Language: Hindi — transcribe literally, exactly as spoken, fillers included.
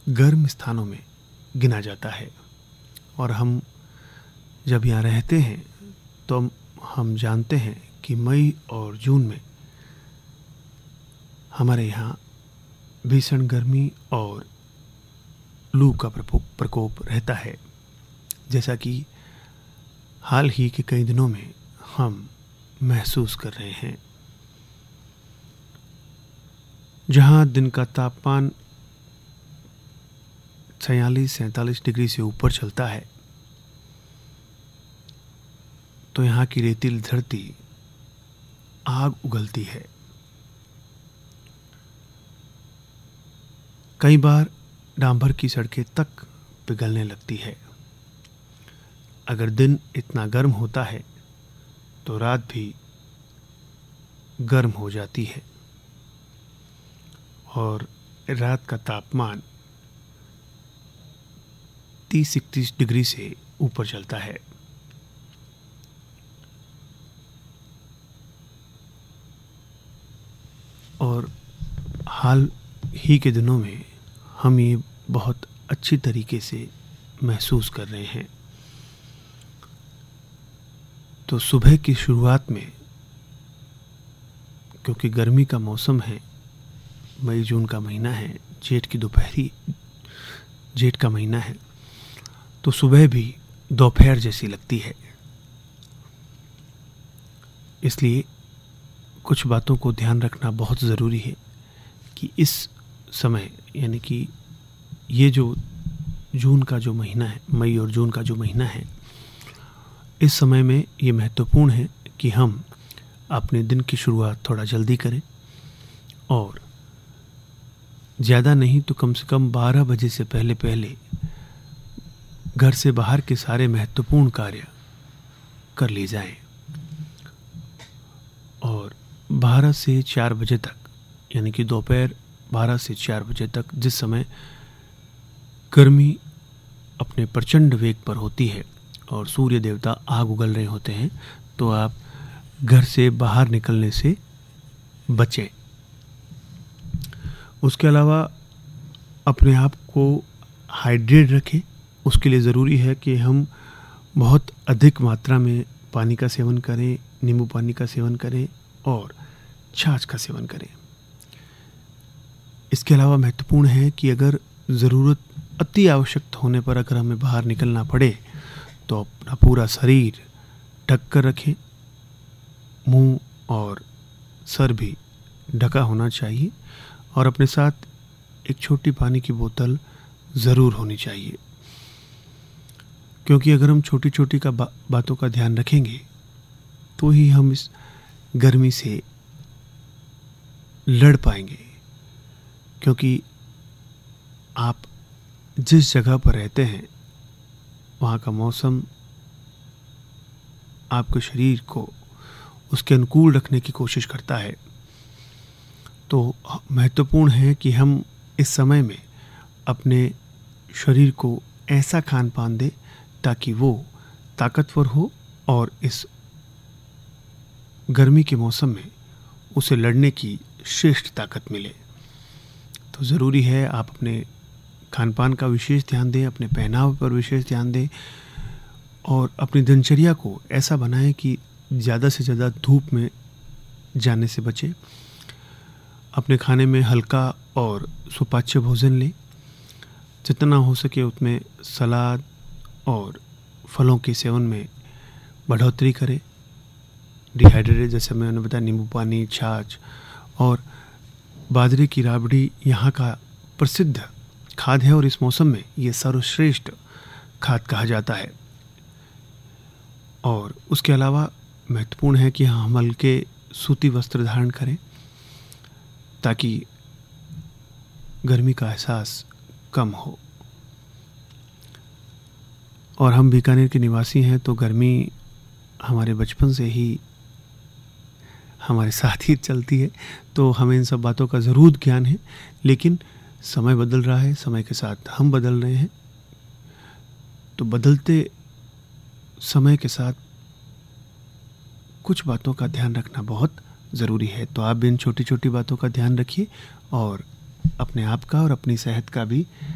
गर्म स्थानों में गिना जाता है। और हम जब यहाँ रहते हैं तो हम जानते हैं कि मई और जून में हमारे यहाँ भीषण गर्मी और लू का प्रकोप प्रकोप रहता है, जैसा कि हाल ही के कई दिनों में हम महसूस कर रहे हैं। जहाँ दिन का तापमान छियालीस सैंतालीस डिग्री से ऊपर चलता है, तो यहाँ की रेतीली धरती आग उगलती है। कई बार डांबर की सड़कें तक पिघलने लगती है। अगर दिन इतना गर्म होता है तो रात भी गर्म हो जाती है और रात का तापमान तीस इकतीस डिग्री से ऊपर चलता है। और हाल ही के दिनों में हम ये बहुत अच्छी तरीके से महसूस कर रहे हैं। तो सुबह की शुरुआत में, क्योंकि गर्मी का मौसम है, मई जून का महीना है, जेठ की दोपहरी जेठ का महीना है, तो सुबह भी दोपहर जैसी लगती है। इसलिए कुछ बातों को ध्यान रखना बहुत ज़रूरी है कि इस समय, यानी कि ये जो जून का जो महीना है, मई और जून का जो महीना है, इस समय में ये महत्वपूर्ण है कि हम अपने दिन की शुरुआत थोड़ा जल्दी करें और ज़्यादा नहीं तो कम से कम बारह बजे से पहले पहले घर से बाहर के सारे महत्वपूर्ण कार्य कर लिए जाएं। और बारह से चार बजे तक, यानी कि दोपहर बारह से चार बजे तक, जिस समय गर्मी अपने प्रचंड वेग पर होती है और सूर्य देवता आग उगल रहे होते हैं, तो आप घर से बाहर निकलने से बचें। उसके अलावा अपने आप को हाइड्रेट रखें। उसके लिए ज़रूरी है कि हम बहुत अधिक मात्रा में पानी का सेवन करें, नींबू पानी का सेवन करें और छाछ का सेवन करें। इसके अलावा महत्वपूर्ण है कि अगर ज़रूरत अति आवश्यक होने पर अगर हमें बाहर निकलना पड़े तो अपना पूरा शरीर ढक कर रखें। मुंह और सर भी ढका होना चाहिए और अपने साथ एक छोटी पानी की बोतल ज़रूर होनी चाहिए, क्योंकि अगर हम छोटी छोटी का बा, बातों का ध्यान रखेंगे तो ही हम इस गर्मी से लड़ पाएंगे। क्योंकि आप जिस जगह पर रहते हैं वहाँ का मौसम आपके शरीर को उसके अनुकूल रखने की कोशिश करता है। तो महत्वपूर्ण है कि हम इस समय में अपने शरीर को ऐसा खान पान दें ताकि वो ताकतवर हो और इस गर्मी के मौसम में उसे लड़ने की श्रेष्ठ ताकत मिले। तो ज़रूरी है आप अपने खान पान का विशेष ध्यान दें, अपने पहनावे पर विशेष ध्यान दें और अपनी दिनचर्या को ऐसा बनाएं कि ज़्यादा से ज़्यादा धूप में जाने से बचें। अपने खाने में हल्का और सुपाच्य भोजन लें। जितना हो सके उतने सलाद और फलों के सेवन में बढ़ोतरी करें। डिहाइड्रेटेड, जैसे मैंने बताया, नींबू पानी, छाछ और बाजरे की राबड़ी यहाँ का प्रसिद्ध खाद्य है और इस मौसम में ये सर्वश्रेष्ठ खाद्य कहा जाता है। और उसके अलावा महत्वपूर्ण है कि हम हल्के सूती वस्त्र धारण करें ताकि गर्मी का एहसास कम हो। और हम बीकानेर के निवासी हैं तो गर्मी हमारे बचपन से ही हमारे साथ ही चलती है, तो हमें इन सब बातों का ज़रूर ज्ञान है। लेकिन समय बदल रहा है, समय के साथ हम बदल रहे हैं, तो बदलते समय के साथ कुछ बातों का ध्यान रखना बहुत ज़रूरी है। तो आप भी इन छोटी छोटी बातों का ध्यान रखिए और अपने आप का और अपनी सेहत का भी